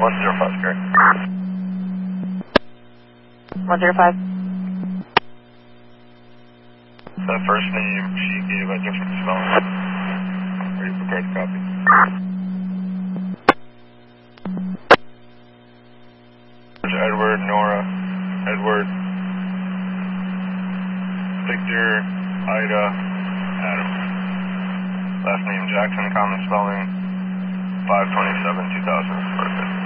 105, correct. 105. That first name she gave a different spelling. Are you prepared to copy? Edward, Nora, Edward, Victor, Ida, Adam. Last name Jackson, common spelling, 5/27/2000, birthday.